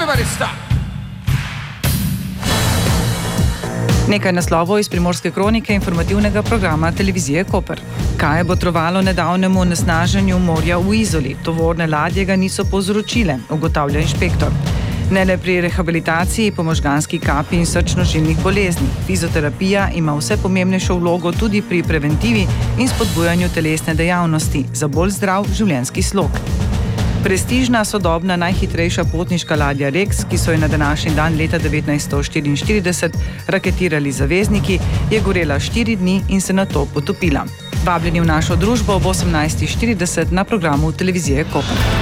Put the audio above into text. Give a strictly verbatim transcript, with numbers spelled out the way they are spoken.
Everybody stop. Nekaj naslovov iz Primorske kronike informativnega programa televizije Koper. Kaj je botrovalo nedavnemu onesnaženju morja v Izoli? Tovorne ladje ga niso povzročile, ugotavlja inšpektor. Ne le pri rehabilitaciji po možganski kapi in srčno-žilnih bolezni. Fizioterapija ima vse pomembnejšo vlogo tudi pri preventivi in spodbujanju telesne dejavnosti za bolj zdrav življenjski slog. Prestižna, sodobna, najhitrejša potniška ladja Rex, ki so jo na današnji dan leta devetnajststo štiriinštirideset raketirali zavezniki, je gorela štiri dni in se nato potopila. Vabljeni v našo družbo ob osemnajstih štirideset na programu televizije Koper.